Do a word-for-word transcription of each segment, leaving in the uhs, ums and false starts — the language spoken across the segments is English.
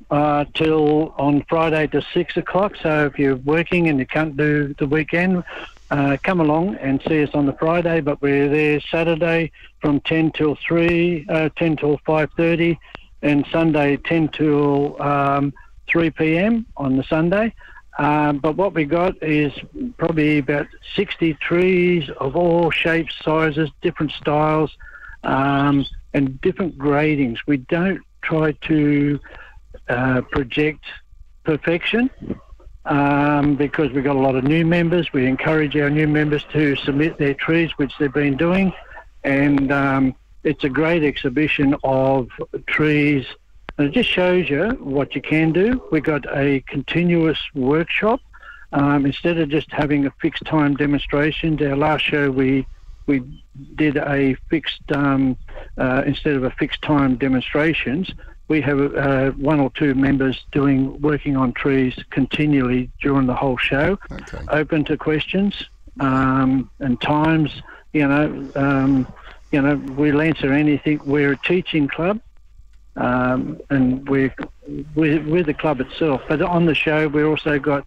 uh, till on Friday to six o'clock. So if you're working and you can't do the weekend, uh, come along and see us on the Friday. But we're there Saturday from ten till three, uh, ten till five thirty, and Sunday ten till um, three p.m. on the Sunday. Um, but what we got is probably about sixty trees of all shapes, sizes, different styles, um, and different gradings. We don't try to uh, project perfection um, because we've got a lot of new members. We encourage our new members to submit their trees, which they've been doing, and um, it's a great exhibition of trees. And it just shows you what you can do. We've got a continuous workshop. Um, instead of just having a fixed time demonstration, our last show we we did a fixed, um, uh, instead of a fixed time demonstrations, we have uh, one or two members doing, working on trees continually during the whole show, okay. Open to questions um, and times, you know, um, you know, we'll answer anything. We're a teaching club. Um, and we're, we're, we're the club itself. But on the show, we've also got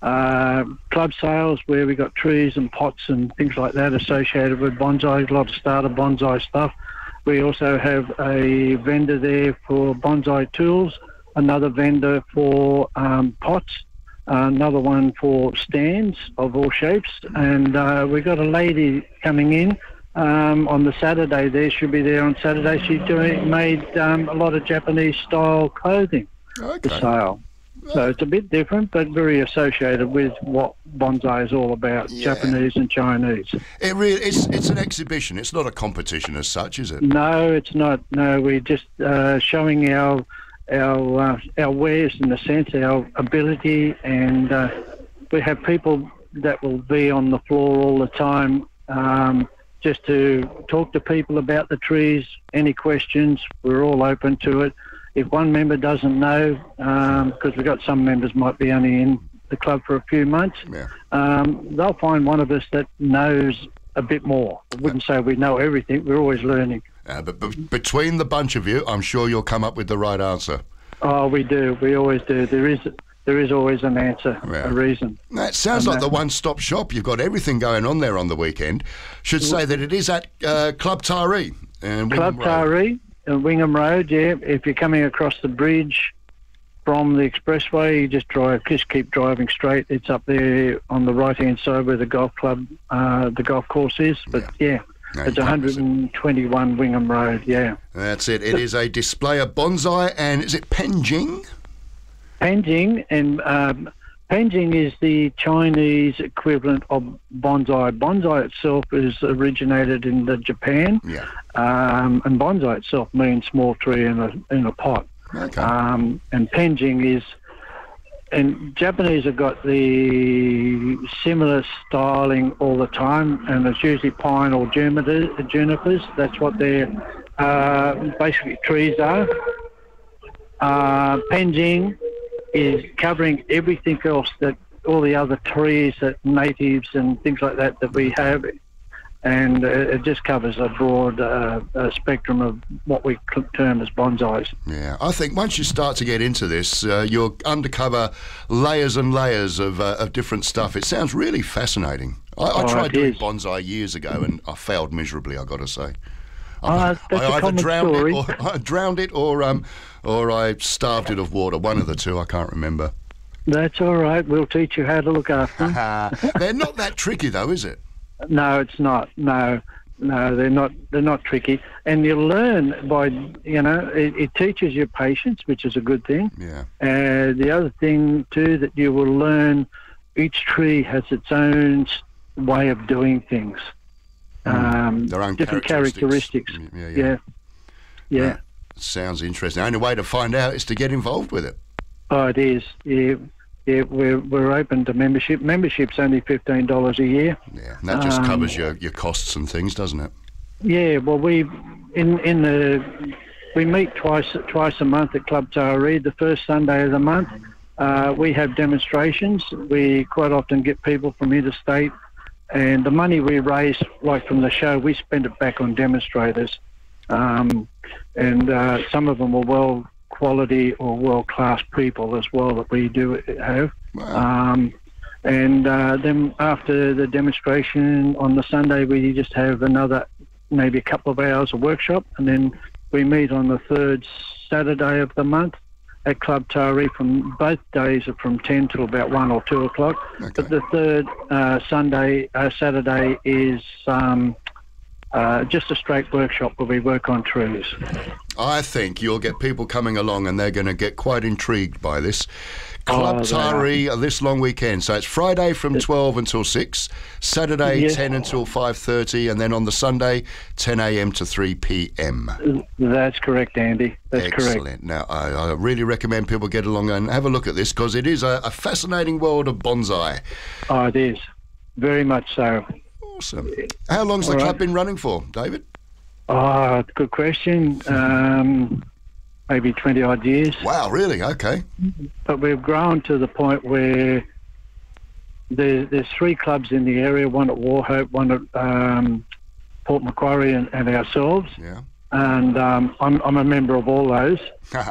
uh, club sales where we got trees and pots and things like that associated with bonsai, a lot of starter bonsai stuff. We also have a vendor there for bonsai tools, another vendor for um, pots, another one for stands of all shapes, and uh, we've got a lady coming in Um, on the Saturday there. She'll be there on Saturday. She's doing made um, a lot of Japanese style clothing Okay. for sale. So it's a bit different, but very associated with what bonsai is all about, Yeah. Japanese and Chinese. It really, it's it's an exhibition. It's not a competition as such, is it? No, it's not. No, we're just uh, showing our our uh, our wares, in a sense, our ability, and uh, we have people that will be on the floor all the time, um, just to talk to people about the trees. Any questions, we're all open to it. If one member doesn't know, because um, we've got some members might be only in the club for a few months, Yeah. um, they'll find one of us that knows a bit more. I wouldn't say we know everything, we're always learning. Uh, but, but between the bunch of you, I'm sure you'll come up with the right answer. Oh, we do, we always do. There is there is always an answer, Yeah. a reason. That sounds And, like uh, the one-stop shop. You've got everything going on there on the weekend. Should say that it is at uh, Club Taree. And Club Taree, uh, Wingham Road, yeah. If you're coming across the bridge from the expressway, you just drive, just keep driving straight. It's up there on the right-hand side where the golf club, uh, the golf course is. But yeah, No, it's you can't miss it. one twenty-one Wingham Road, yeah. That's it. It is a display of bonsai, and is it Penjing? Penjing, and um, Penjing is the Chinese equivalent of bonsai. Bonsai itself is originated in the Japan, Yeah. um, and bonsai itself means small tree in a in a pot. Okay. Um, and Penjing is, and Japanese have got the similar styling all the time, and it's usually pine or juniper, junipers. That's what their uh, basically trees are. Uh, Penjing is covering everything else, that all the other trees that natives and things like that that we have, and uh, it just covers a broad uh, uh, spectrum of what we term as bonsais. Yeah, I think once you start to get into this, uh, you'll uncover layers and layers of uh, of different stuff. It sounds really fascinating. I, I Oh, tried it doing is. bonsai years ago, and I failed miserably, I've got to say. Oh, I, that's a I either common drowned story. it, or I drowned it, or um, or I starved it of water. One of the two, I can't remember. That's all right. We'll teach you how to look after them. They're not that tricky, though, is it? No, it's not. No, no, they're not. They're not tricky, and you learn by, you know, it, it teaches you patience, which is a good thing. Yeah. Uh, the other thing too that you will learn, each tree has its own s- way of doing things. Um, Their own different characteristics. characteristics. Yeah, yeah. Yeah, yeah. That sounds interesting. The only way to find out is to get involved with it. Oh, it is. Yeah, yeah. We're we're open to membership. Membership's only fifteen dollars a year. Yeah, and that just Um, covers your, your costs and things, doesn't it? Yeah, well, we in in the we meet twice twice a month at Club Taree. The first Sunday of the month, uh, we have demonstrations. We quite often get people from interstate, and the money we raise, like from the show, we spend it back on demonstrators. Um, and uh, some of them are well quality or world-class people as well that we do have. Wow. Um, and uh, then after the demonstration on the Sunday, we just have another maybe a couple of hours of workshop, and then we meet on the third Saturday of the month at Club Taree. From both days are from ten till about one or two o'clock. Okay. But the third uh, Sunday, uh, Saturday is um, uh, just a straight workshop where we work on trees. I think you'll get people coming along and they're going to get quite intrigued by this. Club Oh, they are. Taree this long weekend. So it's Friday from twelve until six, Saturday Yes. ten until five thirty, and then on the Sunday ten a.m. to three p.m. That's correct, Andy. That's Excellent. correct. Now, I, I really recommend people get along and have a look at this because it is a, a fascinating world of bonsai. Oh, it is. Very much so. Awesome. How long's the All club right. been running for, David? Oh, good question. Um, maybe twenty-odd years. Wow, really? Okay. But we've grown to the point where there, there's three clubs in the area, one at Warhope, one at um, Port Macquarie and, and ourselves. Yeah. And um, I'm, I'm a member of all those.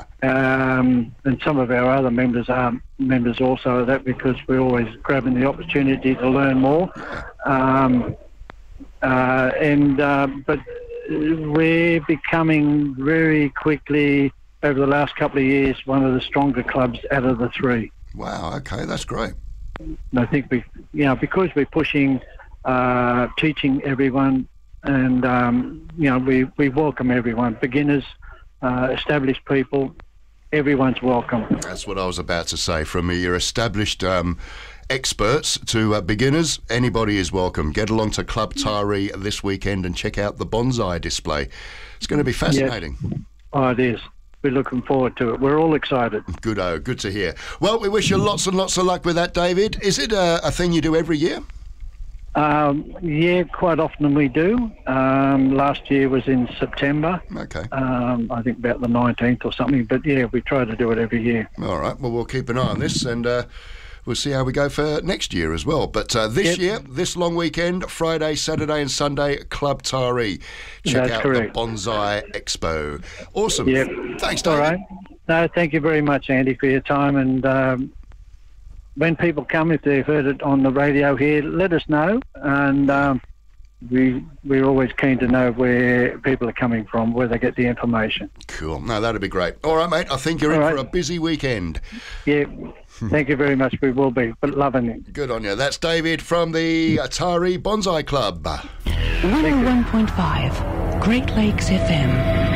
Um, and some of our other members are members also of that because we're always grabbing the opportunity to learn more. Um, uh, and uh, But we're becoming very quickly, over the last couple of years, one of the stronger clubs out of the three. Wow, okay, that's great. And I think we, you know, because we're pushing, uh, teaching everyone, and um, you know, we, we welcome everyone, beginners, uh, established people, everyone's welcome. That's what I was about to say. From your established um, experts to uh, beginners, anybody is welcome. Get along to Club Taree this weekend and check out the bonsai display. It's going to be fascinating. Oh, it is. We're looking forward to it. We're all excited. Good, oh, good to hear. Well, we wish you lots and lots of luck with that, David. Is it a, a thing you do every year? Um, yeah, quite often we do. Um, last year was in September. Okay. Um, I think about the nineteenth or something. But yeah, we try to do it every year. All right. Well, we'll keep an eye on this and uh, we'll see how we go for next year as well. But uh, this Yep. year, this long weekend, Friday, Saturday and Sunday, Club Taree. Check That's out correct. the Bonsai Expo. Awesome. Yep. Thanks, David. All right. No, thank you very much, Andy, for your time. And um, when people come, if they've heard it on the radio here, let us know. And um, we, we're always keen to know where people are coming from, where they get the information. Cool. No, that'd be great. All right, mate. I think you're All in right. for a busy weekend. Yeah, thank you very much. We will be, but loving it. Good on you. That's David from the Taree Bonsai Club. one oh one point five Great Lakes F M.